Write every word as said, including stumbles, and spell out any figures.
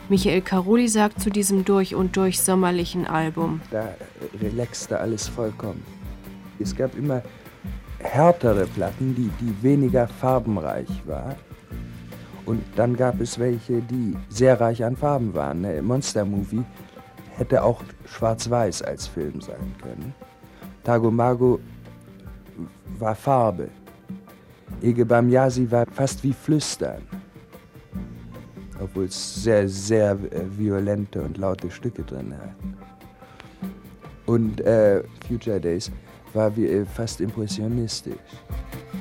Michael Caroli sagt zu diesem durch und durch sommerlichen Album: Da relaxte alles vollkommen. Es gab immer härtere Platten, die, die weniger farbenreich waren. Und dann gab es welche, die sehr reich an Farben waren. Monster Movie hätte auch schwarz-weiß als Film sein können. Tago Mago war Farbe. Ege Bamyasi war fast wie Flüstern. Obwohl es sehr, sehr violente und laute Stücke drin hat. Und äh, Future Days war wie, äh, fast impressionistisch.